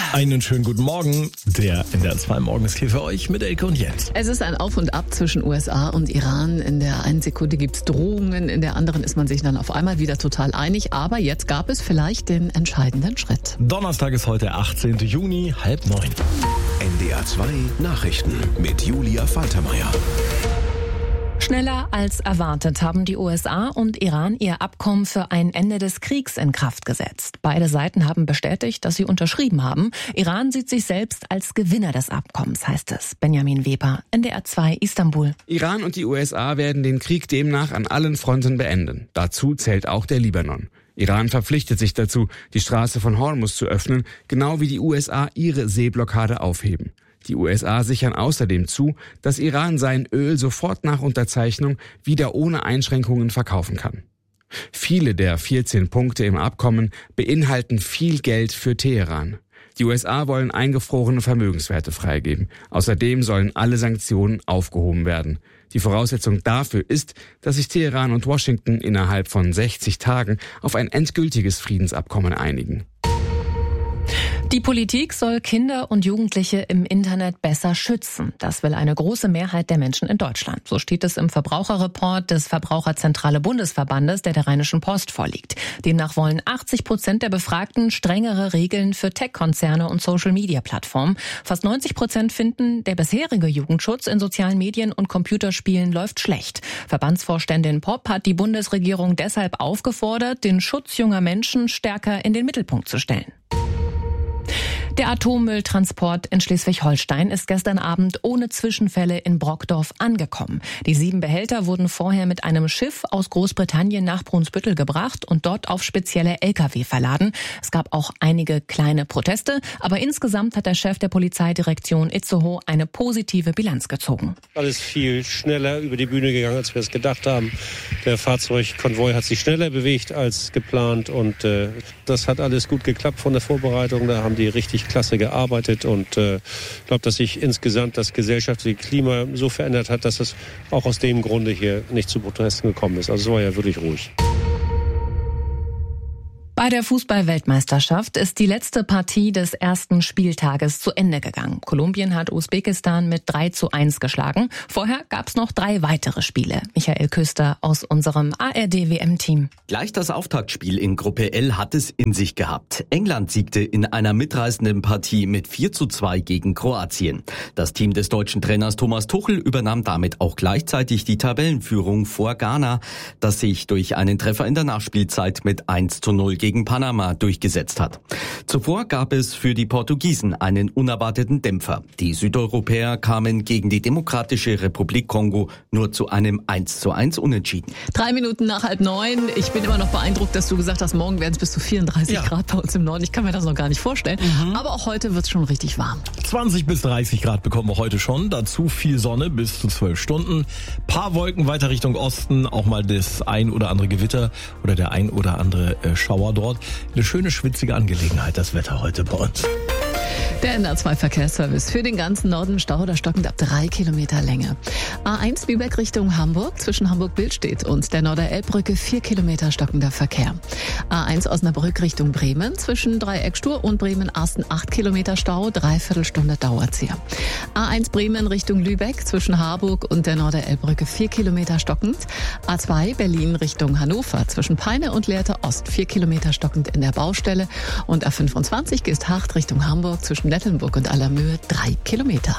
Einen schönen guten Morgen. Der NDR 2 Morgen ist hier für euch mit Elke und Jens. Es ist ein Auf und Ab zwischen USA und Iran. In der einen Sekunde gibt's Drohungen, in der anderen ist man sich dann auf einmal wieder total einig. Aber jetzt gab es vielleicht den entscheidenden Schritt. Donnerstag ist heute der 18. Juni, 8:30. NDR 2 Nachrichten mit Julia Faltermeier. Schneller als erwartet haben die USA und Iran ihr Abkommen für ein Ende des Kriegs in Kraft gesetzt. Beide Seiten haben bestätigt, dass sie unterschrieben haben. Iran sieht sich selbst als Gewinner des Abkommens, heißt es. Benjamin Weber, NDR 2 Istanbul. Iran und die USA werden den Krieg demnach an allen Fronten beenden. Dazu zählt auch der Libanon. Iran verpflichtet sich dazu, die Straße von Hormuz zu öffnen, genau wie die USA ihre Seeblockade aufheben. Die USA sichern außerdem zu, dass Iran sein Öl sofort nach Unterzeichnung wieder ohne Einschränkungen verkaufen kann. Viele der 14 Punkte im Abkommen beinhalten viel Geld für Teheran. Die USA wollen eingefrorene Vermögenswerte freigeben. Außerdem sollen alle Sanktionen aufgehoben werden. Die Voraussetzung dafür ist, dass sich Teheran und Washington innerhalb von 60 Tagen auf ein endgültiges Friedensabkommen einigen. Die Politik soll Kinder und Jugendliche im Internet besser schützen. Das will eine große Mehrheit der Menschen in Deutschland. So steht es im Verbraucherreport des Verbraucherzentrale Bundesverbandes, der Rheinischen Post vorliegt. Demnach wollen 80% der Befragten strengere Regeln für Tech-Konzerne und Social-Media-Plattformen. Fast 90% finden, der bisherige Jugendschutz in sozialen Medien und Computerspielen läuft schlecht. Verbandsvorständin Popp hat die Bundesregierung deshalb aufgefordert, den Schutz junger Menschen stärker in den Mittelpunkt zu stellen. Der Atommülltransport in Schleswig-Holstein ist gestern Abend ohne Zwischenfälle in Brockdorf angekommen. Die 7 Behälter wurden vorher mit einem Schiff aus Großbritannien nach Brunsbüttel gebracht und dort auf spezielle Lkw verladen. Es gab auch einige kleine Proteste, aber insgesamt hat der Chef der Polizeidirektion Itzehoe eine positive Bilanz gezogen. Alles viel schneller über die Bühne gegangen, als wir es gedacht haben. Der Fahrzeugkonvoi hat sich schneller bewegt als geplant und das hat alles gut geklappt von der Vorbereitung. Da haben die richtig klasse gearbeitet und ich glaube, dass sich insgesamt das gesellschaftliche Klima so verändert hat, dass es auch aus dem Grunde hier nicht zu Protesten gekommen ist. Also es war ja wirklich ruhig. Bei der Fußball-Weltmeisterschaft ist die letzte Partie des ersten Spieltages zu Ende gegangen. Kolumbien hat Usbekistan mit 3:1 geschlagen. Vorher gab es noch 3 weitere Spiele. Michael Küster aus unserem ARD-WM-Team. Gleich das Auftaktspiel in Gruppe L hat es in sich gehabt. England siegte in einer mitreißenden Partie mit 4:2 gegen Kroatien. Das Team des deutschen Trainers Thomas Tuchel übernahm damit auch gleichzeitig die Tabellenführung vor Ghana, das sich durch einen Treffer in der Nachspielzeit mit 1:0 gegen Panama durchgesetzt hat. Zuvor gab es für die Portugiesen einen unerwarteten Dämpfer. Die Südeuropäer kamen gegen die Demokratische Republik Kongo nur zu einem 1:1 Unentschieden. 3 Minuten nach 8:30. Ich bin immer noch beeindruckt, dass du gesagt hast, morgen werden es bis zu 34 Grad bei uns im Norden. Ich kann mir das noch gar nicht vorstellen. Aber auch heute wird es schon richtig warm. 20 bis 30 Grad bekommen wir heute schon. Dazu viel Sonne bis zu 12 Stunden. Paar Wolken weiter Richtung Osten. Auch mal das ein oder andere Gewitter oder der ein oder andere Schauer dort. Eine schöne schwitzige Angelegenheit, das Wetter heute bei uns. Der NDR 2 Verkehrsservice für den ganzen Norden Stau oder stockend ab 3 Kilometer Länge. A1 Lübeck Richtung Hamburg zwischen Hamburg-Billstedt und der Norder-Elbbrücke 4 Kilometer stockender Verkehr. A1 Osnabrück Richtung Bremen zwischen Dreieck-Stur und Bremen-Arsten 8 Kilometer Stau, 3/4 Stunde dauert's hier. A1 Bremen Richtung Lübeck zwischen Harburg und der Norder-Elbbrücke 4 Kilometer stockend. A2 Berlin Richtung Hannover zwischen Peine und Lehrte Ost 4 Kilometer stockend in der Baustelle und A25 Geesthacht Richtung Hamburg zwischen Nettelnburg und Allermöhe 3 Kilometer.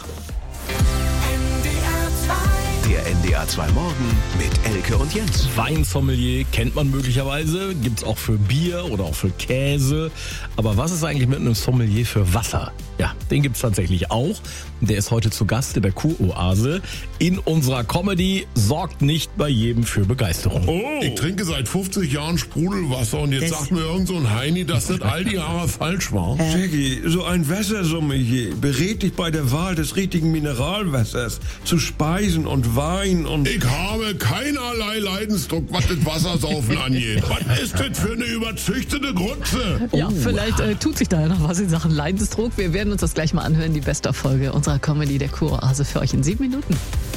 Der NDR 2 Morgen mit Elke und Jens. Weinsommelier kennt man möglicherweise, gibt's auch für Bier oder auch für Käse. Aber was ist eigentlich mit einem Sommelier für Wasser? Ja, den gibt's tatsächlich auch. Der ist heute zu Gast in der Kuroase. In unserer Comedy sorgt nicht bei jedem für Begeisterung. Oh, ich trinke seit 50 Jahren Sprudelwasser und jetzt sagt mir irgend so ein Heini, dass das all die Jahre falsch war. Jackie, so ein Wassersommelier berät dich bei der Wahl des richtigen Mineralwassers zu Speisen und Wein und... Ich habe keinerlei Leidensdruck, was das Wassersaufen angeht. Was ist das für eine überzüchtete Grütze? Ja, vielleicht tut sich da ja noch was in Sachen Leidensdruck. Wir werden uns das gleich mal anhören, die Best-of-Folge unserer Comedy der Kuroase für euch in 7 Minuten.